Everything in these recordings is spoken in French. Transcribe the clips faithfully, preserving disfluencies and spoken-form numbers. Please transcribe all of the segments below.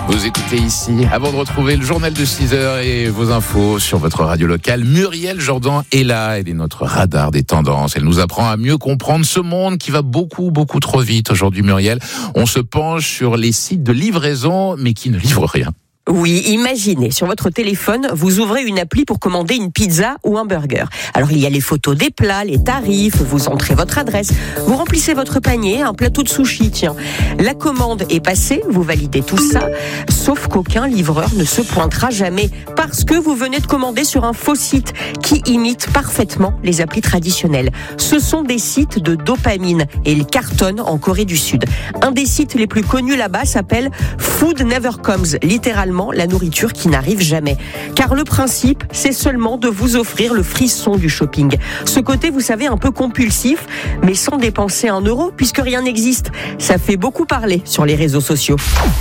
Vous écoutez ici, avant de retrouver le journal de six heures et vos infos sur votre radio locale, Muriel Jourdan est là, elle est notre radar des tendances. Elle nous apprend à mieux comprendre ce monde qui va beaucoup, beaucoup trop vite. Aujourd'hui, Muriel, on se penche sur les sites de livraison, mais qui ne livrent rien. Oui, imaginez, sur votre téléphone, vous ouvrez une appli pour commander une pizza ou un burger. Alors, il y a les photos des plats, les tarifs, vous entrez votre adresse, vous remplissez votre panier, un plateau de sushi, tiens. La commande est passée, vous validez tout ça, sauf qu'aucun livreur ne se pointera jamais parce que vous venez de commander sur un faux site qui imite parfaitement les applis traditionnelles. Ce sont des sites de dopamine et ils cartonnent en Corée du Sud. Un des sites les plus connus là-bas s'appelle Food Never Comes, littéralement la nourriture qui n'arrive jamais. Car le principe, c'est seulement de vous offrir le frisson du shopping. Ce côté, vous savez, un peu compulsif, mais sans dépenser un euro, puisque rien n'existe. Ça fait beaucoup parler sur les réseaux sociaux.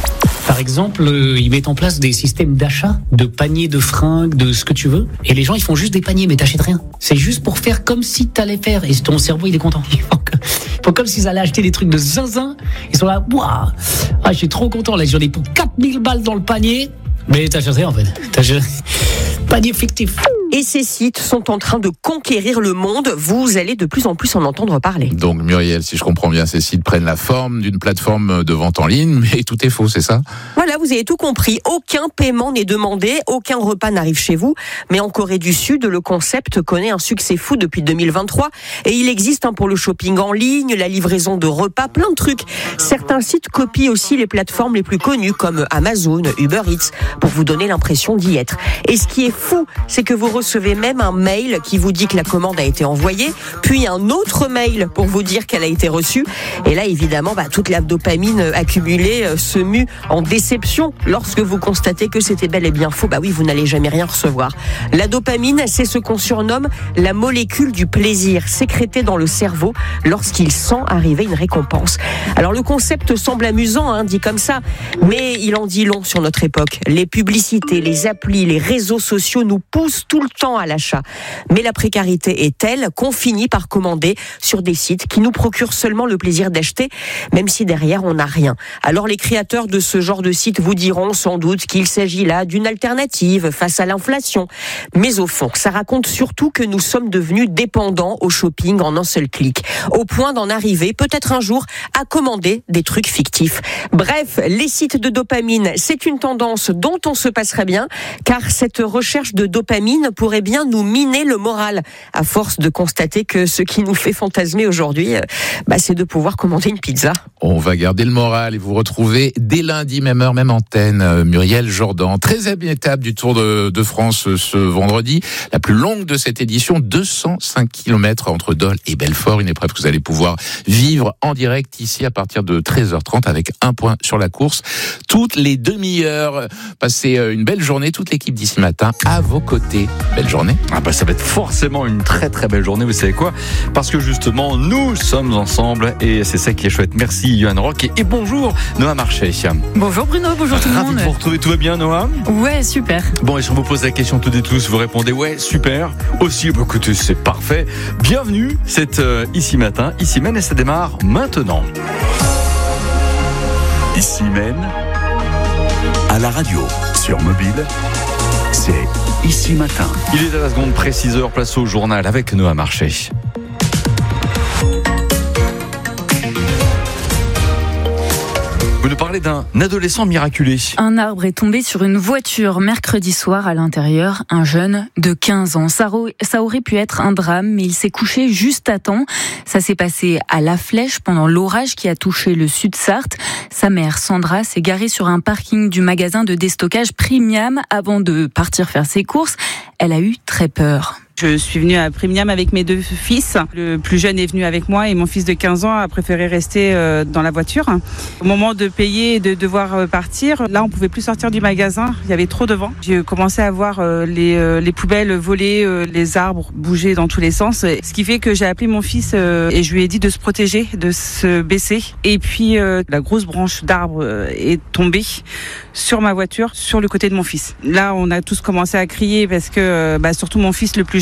Par exemple, euh, ils mettent en place des systèmes d'achat, de paniers de fringues, de ce que tu veux. Et les gens, ils font juste des paniers, mais t'achètes rien. C'est juste pour faire comme si t'allais faire. Et ton cerveau, il est content. Ils font, que, ils font comme s'ils allaient acheter des trucs de zinzin. Ils sont là, waouh, ah, je suis trop content. Là, j'en ai pour quatre mille balles dans le panier. Mais t'achètes rien, en fait. T'achètes... Panier fictif. Et ces sites sont en train de conquérir le monde. Vous allez de plus en plus en entendre parler. Donc Muriel, si je comprends bien, ces sites prennent la forme d'une plateforme de vente en ligne, mais tout est faux, c'est ça ? Voilà, vous avez tout compris. Aucun paiement n'est demandé, aucun repas n'arrive chez vous. Mais en Corée du Sud, le concept connaît un succès fou depuis deux mille vingt-trois. Et il existe hein, pour le shopping en ligne, la livraison de repas, plein de trucs. Certains sites copient aussi les plateformes les plus connues comme Amazon, Uber Eats, pour vous donner l'impression d'y être. Et ce qui est fou, c'est que vous recevez même un mail qui vous dit que la commande a été envoyée, puis un autre mail pour vous dire qu'elle a été reçue. Et là, évidemment, bah, toute la dopamine accumulée euh, se mue en déception lorsque vous constatez que c'était bel et bien faux. Bah oui, vous n'allez jamais rien recevoir. La dopamine, c'est ce qu'on surnomme la molécule du plaisir, sécrétée dans le cerveau lorsqu'il sent arriver une récompense. Alors le concept semble amusant, hein, dit comme ça, mais il en dit long sur notre époque. Les publicités, les applis, les réseaux sociaux nous poussent tout le temps à l'achat. Mais la précarité est telle qu'on finit par commander sur des sites qui nous procurent seulement le plaisir d'acheter, même si derrière on n'a rien. Alors les créateurs de ce genre de site vous diront sans doute qu'il s'agit là d'une alternative face à l'inflation. Mais au fond, ça raconte surtout que nous sommes devenus dépendants au shopping en un seul clic, au point d'en arriver peut-être un jour à commander des trucs fictifs. Bref, les sites de dopamine, c'est une tendance dont on se passerait bien, car cette recherche de dopamine pourrait bien nous miner le moral, à force de constater que ce qui nous fait fantasmer aujourd'hui, bah, c'est de pouvoir commander une pizza. On va garder le moral et vous retrouver dès lundi, même heure, même antenne. Muriel Jourdan, treizième étape du Tour de, de France ce vendredi, la plus longue de cette édition, deux cent cinq kilomètres entre Dole et Belfort, une épreuve que vous allez pouvoir vivre en direct ici à partir de treize heures trente avec un point sur la course. Toutes les demi-heures, passez une belle journée, toute l'équipe d'ici matin à vos côtés. Belle journée. Ah bah ça va être forcément une très très belle journée, vous savez quoi ? Parce que justement, nous sommes ensemble et c'est ça qui est chouette. Merci Johan Rock et, et bonjour Noah Marchais. Bonjour Bruno, bonjour tout le monde. Ravi de vous retrouver, tout va bien Noah ? Ouais, super. Bon, et si on vous pose la question toutes et tous, vous répondez ouais, super. Aussi, bah écoutez, c'est parfait. Bienvenue, c'est euh, Ici Matin, Ici Même et ça démarre maintenant. Ici Même, à la radio, sur mobile, c'est Ici Matin. Il est à la seconde près six heures, place au journal avec Noah Marchais. Vous nous parlez d'un adolescent miraculé. Un arbre est tombé sur une voiture mercredi soir. À l'intérieur, un jeune de quinze ans. Ça, ça aurait pu être un drame, mais il s'est couché juste à temps. Ça s'est passé à La Flèche pendant l'orage qui a touché le Sud-Sarthe. Sa mère, Sandra, s'est garée sur un parking du magasin de déstockage Premium avant de partir faire ses courses. Elle a eu très peur. Je suis venue à Premium avec mes deux fils. Le plus jeune est venu avec moi et mon fils de quinze ans a préféré rester dans la voiture. Au moment de payer et de devoir partir, là on pouvait plus sortir du magasin, il y avait trop de vent. J'ai commencé à voir les, les poubelles voler, les arbres bouger dans tous les sens. Ce qui fait que j'ai appelé mon fils et je lui ai dit de se protéger, de se baisser. Et puis la grosse branche d'arbre est tombée sur ma voiture, sur le côté de mon fils. Là on a tous commencé à crier parce que bah, surtout mon fils le plus jeune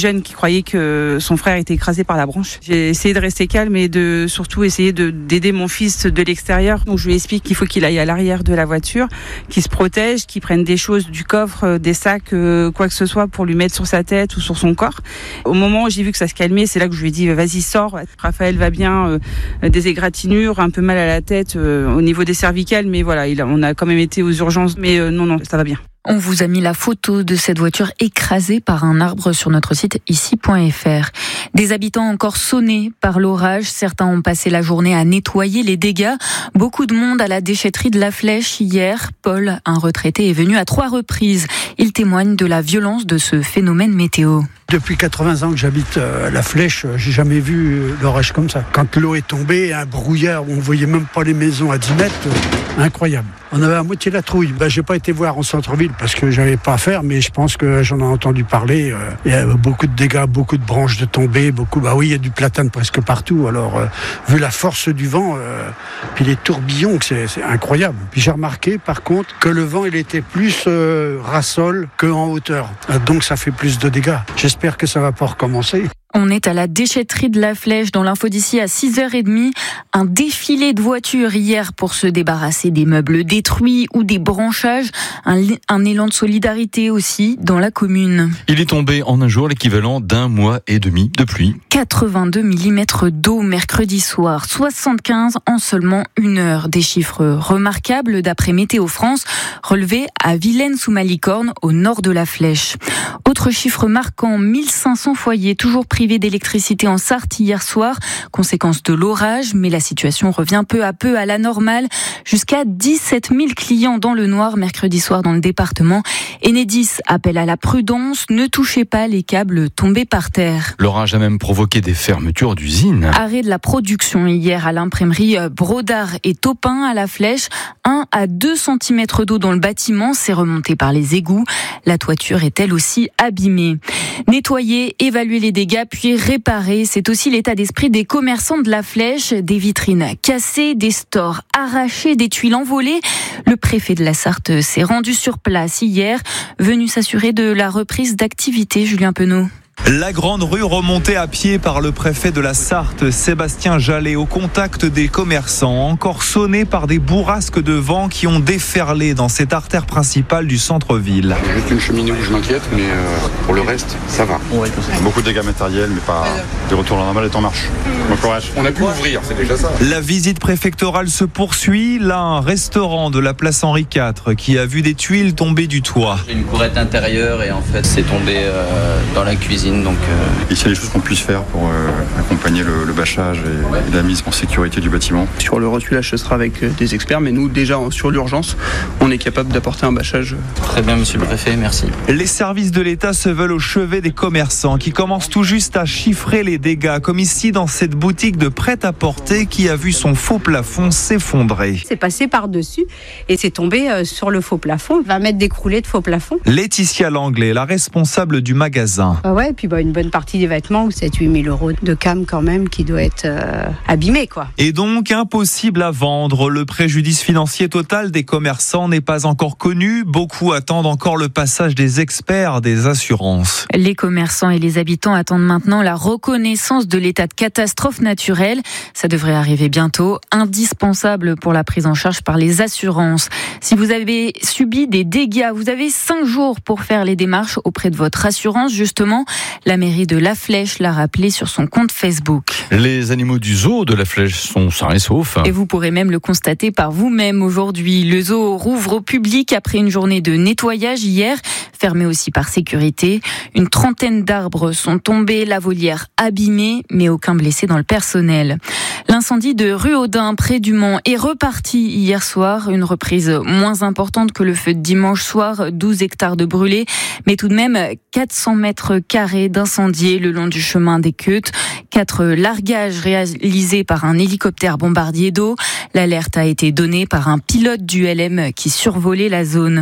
jeune qui croyait que son frère était écrasé par la branche. J'ai essayé de rester calme et de surtout essayer de, d'aider mon fils de l'extérieur. Donc je lui explique qu'il faut qu'il aille à l'arrière de la voiture, qu'il se protège, qu'il prenne des choses du coffre, des sacs, euh, quoi que ce soit pour lui mettre sur sa tête ou sur son corps. Au moment où j'ai vu que ça se calmait, c'est là que je lui ai dit vas-y sors. Raphaël va bien, euh, des égratignures, un peu mal à la tête euh, au niveau des cervicales, mais voilà, il a, on a quand même été aux urgences, mais euh, non non, ça va bien. On vous a mis la photo de cette voiture écrasée par un arbre sur notre site ici point f r. Des habitants encore sonnés par l'orage. Certains ont passé la journée à nettoyer les dégâts. Beaucoup de monde à la déchetterie de La Flèche hier. Paul, un retraité, est venu à trois reprises. Il témoigne de la violence de ce phénomène météo. Depuis quatre-vingts ans que j'habite à La Flèche, j'ai jamais vu l'orage comme ça. Quand l'eau est tombée, un brouillard où on voyait même pas les maisons à dix mètres, incroyable. On avait à moitié la trouille. Ben, j'ai pas été voir en centre-ville parce que j'avais pas à faire, mais je pense que j'en ai entendu parler. Euh, il y a beaucoup de dégâts, beaucoup de branches de tombées, beaucoup. Bah oui, il y a du platane presque partout. Alors, euh, vu la force du vent, euh, puis les tourbillons, c'est, c'est incroyable. Puis j'ai remarqué, par contre, que le vent, il était plus euh, ras-sol qu'en hauteur. Donc, ça fait plus de dégâts. J'espère que ça va pas recommencer. On est à la déchetterie de La Flèche, dans l'info d'ici à six heures trente. Un défilé de voitures hier pour se débarrasser des meubles détruits ou des branchages. Un, un élan de solidarité aussi dans la commune. Il est tombé en un jour l'équivalent d'un mois et demi de pluie. quatre-vingt-deux millimètres d'eau mercredi soir, soixante-quinze en seulement une heure. Des chiffres remarquables d'après Météo France, relevés à Vilaine-sous-Malicorne, au nord de La Flèche. Autre chiffre marquant, mille cinq cents foyers toujours privés d'électricité en Sarthe hier soir, conséquence de l'orage, mais la situation revient peu à peu à la normale. Jusqu'à dix-sept mille clients dans le noir mercredi soir dans le département. Enedis appelle à la prudence, ne touchez pas les câbles tombés par terre. L'orage a même provoqué des fermetures d'usines. Arrêt de la production hier à l'imprimerie Brodard et Taupin à La Flèche. un à deux centimètres d'eau dans le bâtiment, c'est remonté par les égouts. La toiture est elle aussi abîmée. Nettoyer, évaluer les dégâts, puis réparer, c'est aussi l'état d'esprit des commerçants de La Flèche. Des vitrines cassées, des stores arrachés, des tuiles envolées. Le préfet de la Sarthe s'est rendu sur place hier, venu s'assurer de la reprise d'activité. Julien Penaud. La grande rue remontée à pied par le préfet de la Sarthe, Sébastien Jallet, au contact des commerçants, encore sonnés par des bourrasques de vent qui ont déferlé dans cette artère principale du centre-ville. Il y a juste une cheminée où je m'inquiète, mais euh, pour le reste, ça va. Ouais, beaucoup de dégâts matériels, mais pas de retour à la normale est en marche. Bon courage. On a pu ouvrir, c'est déjà ça. La visite préfectorale se poursuit. Là, un restaurant de la place Henri quatre qui a vu des tuiles tomber du toit. J'ai une courette intérieure et en fait, c'est tombé euh, dans la cuisine. Donc, euh... Ici, il y a des choses qu'on puisse faire pour euh, accompagner le, le bâchage et, et la mise en sécurité du bâtiment. Sur le reculage, ce sera avec des experts, mais nous, déjà, sur l'urgence, on est capable d'apporter un bâchage. Très bien, monsieur le préfet, merci. Les services de l'État se veulent au chevet des commerçants qui commencent tout juste à chiffrer les dégâts, comme ici dans cette boutique de prêt-à-porter qui a vu son faux plafond s'effondrer. C'est passé par-dessus et c'est tombé sur le faux plafond. vingt mètres d'écroulé de faux plafond. Laetitia Langlais, la responsable du magasin. Ah ouais, puis bah, une bonne partie des vêtements, sept à huit mille euros de cam quand même qui doit être euh, abîmé, quoi. Et donc impossible à vendre. Le préjudice financier total des commerçants n'est pas encore connu. Beaucoup attendent encore le passage des experts des assurances. Les commerçants et les habitants attendent maintenant la reconnaissance de l'état de catastrophe naturelle. Ça devrait arriver bientôt, indispensable pour la prise en charge par les assurances. Si vous avez subi des dégâts, vous avez cinq jours pour faire les démarches auprès de votre assurance, justement. La mairie de La Flèche l'a rappelé sur son compte Facebook. Les animaux du zoo de La Flèche sont sains et saufs. Et vous pourrez même le constater par vous-même aujourd'hui. Le zoo rouvre au public après une journée de nettoyage hier, fermé aussi par sécurité. Une trentaine d'arbres sont tombés, la volière abîmée, mais aucun blessé dans le personnel. L'incendie de Ruaudin, près du Mans, est reparti hier soir. Une reprise moins importante que le feu de dimanche soir, douze hectares de brûlés, mais tout de même quatre cents mètres carrés d'incendiés le long du chemin des Queutes. Quatre largages réalisés par un hélicoptère bombardier d'eau. L'alerte a été donnée par un pilote du L M qui survolait la zone.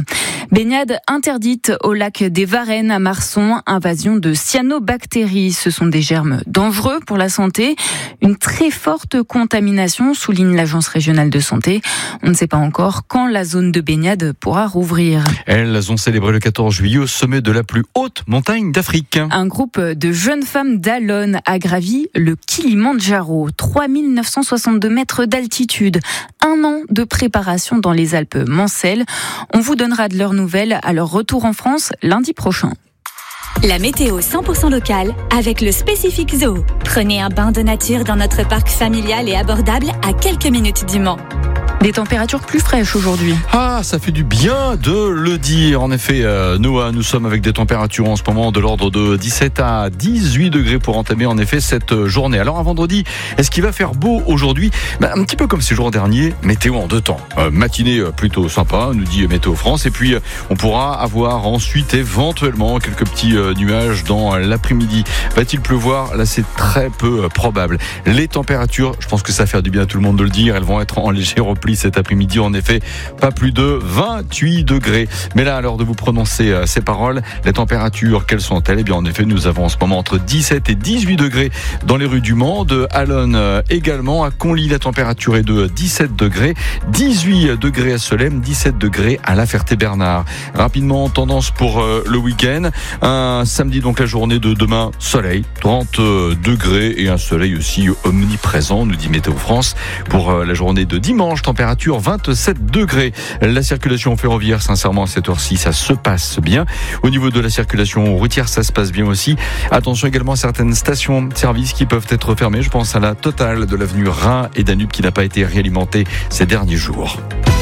Baignade interdite au lac des Varennes à Marson, invasion de cyanobactéries. Ce sont des germes dangereux pour la santé. Une très forte contamination, souligne l'Agence régionale de santé. On ne sait pas encore quand la zone de baignade pourra rouvrir. Elles ont célébré le quatorze juillet au sommet de la plus haute montagne d'Afrique. Un groupe de jeunes femmes d'Alonne a gravi le Kilimandjaro, trois mille neuf cent soixante-deux mètres d'altitude. Un an de préparation dans les Alpes mancelles. On vous donnera de leurs nouvelles à leur retour en France lundi prochain. La météo cent pour cent locale avec le Spécifique Zoo. Prenez un bain de nature dans notre parc familial et abordable à quelques minutes du Mans. Des températures plus fraîches aujourd'hui. Ah, ça fait du bien de le dire. En effet, euh, nous, nous sommes avec des températures en ce moment de l'ordre de dix-sept à dix-huit degrés pour entamer en effet cette journée. Alors, un vendredi, est-ce qu'il va faire beau aujourd'hui ? Ben, un petit peu comme ces jours derniers, météo en deux temps. Euh, matinée plutôt sympa, nous dit Météo France. Et puis, on pourra avoir ensuite éventuellement quelques petits euh, nuages dans l'après-midi. Va-t-il pleuvoir ? Là, c'est très peu euh, probable. Les températures, je pense que ça va faire du bien à tout le monde de le dire, elles vont être en léger repli cet après-midi, en effet, pas plus de vingt-huit degrés. Mais là, à l'heure de vous prononcer euh, ces paroles, les températures, quelles sont-elles ? Eh bien, en effet, nous avons en ce moment entre dix-sept et dix-huit degrés dans les rues du Mans, de Alonne euh, également. À Conly, la température est de dix-sept degrés, dix-huit degrés à Solesmes, dix-sept degrés à La Ferté-Bernard. Rapidement, tendance pour euh, le week-end. Un samedi, donc la journée de demain, soleil, trente degrés et un soleil aussi omniprésent, nous dit Météo France. Pour euh, la journée de dimanche, température vingt-sept degrés. La circulation ferroviaire, sincèrement, à cette heure-ci, ça se passe bien. Au niveau de la circulation routière, ça se passe bien aussi. Attention également à certaines stations-service qui peuvent être fermées. Je pense à la totale de l'avenue Rhin et Danube qui n'a pas été réalimentée ces derniers jours.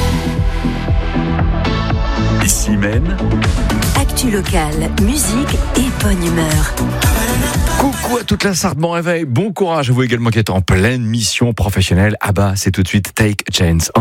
Ici même. Actu locale, musique et bonne humeur. Coucou à toute la Sarthe, bon réveil, bon courage à vous également qui êtes en pleine mission professionnelle. Ah bah, c'est tout de suite Take a Chance.